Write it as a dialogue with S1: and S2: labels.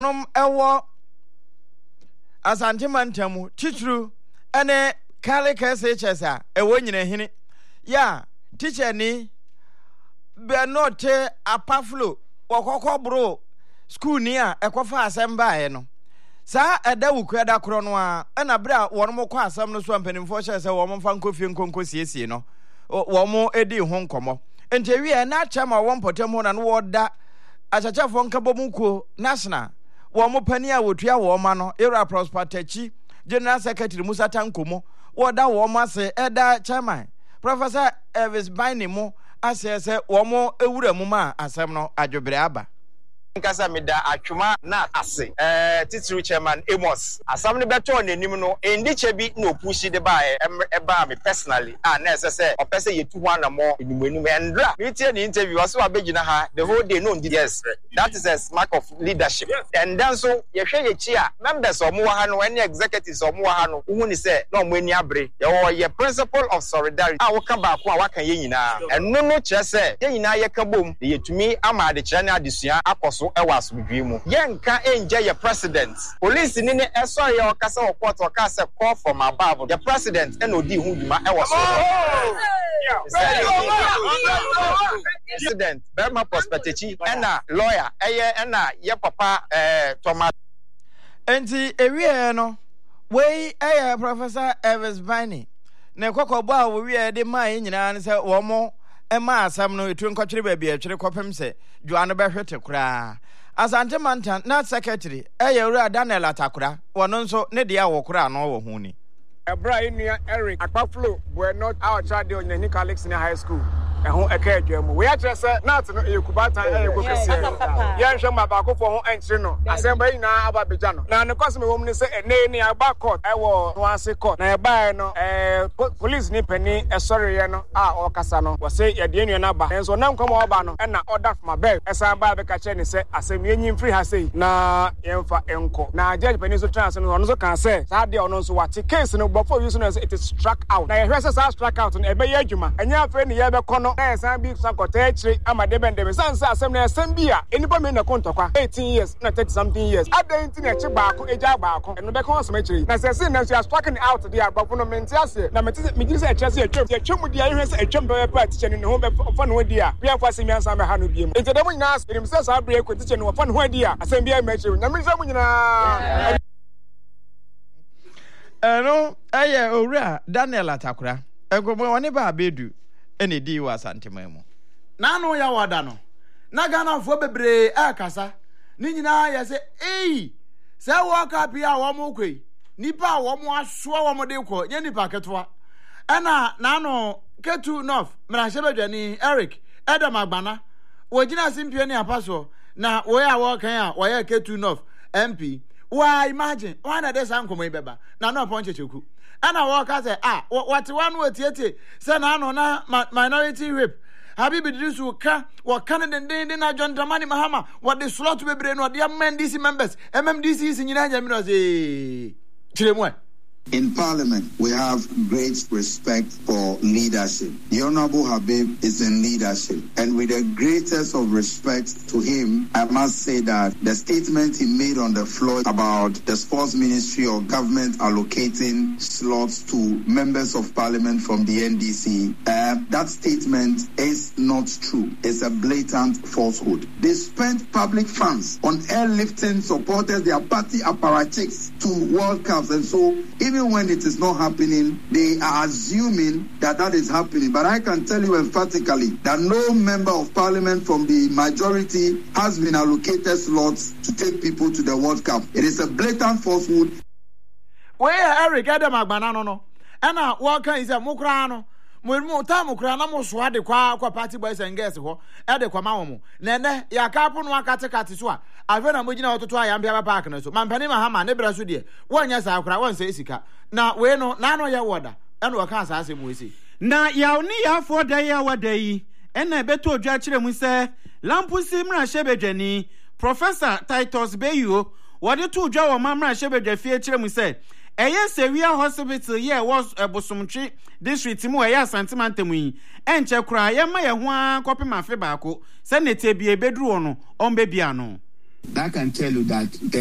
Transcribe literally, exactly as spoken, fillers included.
S1: nom ewo Asante Mantamu titru ene kale kese chesa ewo nyina hini ya teacher ni be note apaflo wakoko bro school ni a ekofa asem baaye no sa eda wuku eda kro no a na bra wono kwa asem no so ampanimfo che se wo mo fa nkofie nkonko siesie no wo mo edi ho nkomo enti wi na chama wo mpotem ho na no woda achachafo nkabo muko national wo mo pani a wotua wo ma no era prosper tachi general secretary Musa Tankomo woda wo ma se eda chairman Professor Elvis Baini mo asese wo mo ewura mu ma asem no adwobre aba
S2: Nkasa meda atwuma na ase eh titiri chairman Amos asam ne beto n'anim no endiche bi na opushi de ba e ba me personally ah na esese opese yetu ho anamo enumenu endra me tie the interview aso abegina ha the whole day no yes that is a mark of leadership and then so ye hwe ye chi a members omo wa ha no any executives omo wa ha no hu ni se na omo ani abre ye ye principle of solidarity ah wo ka ba ko a wa kan ye nyina eno no kire se ye nyina ye ka bom ye tumi ama ade kire na adesua akoso ewas bidwimu yenka enje ye president police ni ne eso ye okasa wo court okasa call from above the president and odi hu duma ewas president Berma Prospectechi ena lawyer eye ena ye papa eh Thomas
S1: enti ewie no we eye Professor Elvis Baini ne kokobo a wo wie de mai nyina ne se wo mo ema asam no etu nkotwere ba bia twere kopem se djuano behwete kura Asante Mantan na secretary eye ura Daniel Atakura wono nso ne de awokura no wo hu ni
S3: Ebra Inua Eric Akpaflo boy not our child de Onyani Catholic Senior High School ehun eka adwamu we atre se nat no ekubatan eyeko kese ye nhwe ma ba kofo ho enchire no asemba ina aba beja no na ne koseme wom ni se ene ni aba court ewo no ase court na eba no eh police ni pani esori ye no a okasa no wo se ye de enua na ba enso na nkomo oba no na order from abeg esa ba be ka che ni se asem ye nyim free ha sei na yemfa enko na judge pani so trans no no so kan se sa de ono so wate case no before you so it is struck out na ye hwe se sa struck out no ebe ye adwuma enya afre ni ye be kono eh san bi san kotechi amade bendem san sa asem na asem bi a enipa me na kontokwa eighteen years na thirty something years adanti na chi baako eja baako eno be kon asem na se se na so striking out there abafo no menti ase na meti me giri se ekyase etwem etwem dia ehwe se etwem be pa tiche ne ho be fa no di a bia fa se mi ansa me ha no biem enti dem nyina enim se sa break ko tiche ne fa no ho di a asem bia me kyerɛ na me se mu nyina
S1: eno eye owura Daniel Atakura egobo woni ba abedu ene di wa Asantemamu
S4: na no ya wada no na Ghana fo bebre akasa ni nyina ya se ei se wo ka pia wo mo kwei nipa wo mo aso wo mo de kɔ nye nipa ketwa ɛna na no ketu north mrahye badwani Eric Adam Agbana wo gina simpie ne apaso na wo ya wo kan a wo ya ketu north M P wa imagine one na dey san komo ibeba na no pon checheku ana wo ka say ah what one wo tiete say na no na minority rape Habibi Idrisu ka wa Canada den na John Dramani Mahama what the slot bebre no dey M D C members M M D C is nyina nya mi no say chiremwe.
S5: In Parliament, we have great respect for leadership. The Honorable Habib is in leadership. And with the greatest of respect to him, I must say that the statement he made on the floor about the sports ministry or government allocating slots to members of Parliament from the N D C, uh, that statement is not true. It's a blatant falsehood. They spent public funds on airlifting supporters, their party apparatchiks to World Cups. And so, even when it is not happening, they are assuming that that is happening. But I can tell you emphatically that no member of Parliament from the majority has been allocated slots to take people to the World Cup. It is a blatant falsehood.
S4: Where Eric Adam Agbana no no, and now what can is a mukrano? Mo ta mukra na mo so ade kwa kwa party boys and girls ho e de kwa mawo mo nene ya kapo no akate kate so a ave na mo gina ototo ayambia park na so mampani mahama ne bra so de wonya sa akra won se esika na we no na no ye woda e no ka sa ase mo esi
S6: na ya oni ya fo da ya wada yi e na beto odwa kire mu se lampusi mra shebedwani Professor Titus Beyu wode to odwa wo mamra shebedwa fie kire mu se eye Sewia Hospital ye was Bosomtwe district mu eye Asante Mantamu yi enche kura ye ma ye ho akopema fe baako se nete bie beduru no on bebia no
S5: I can tell you that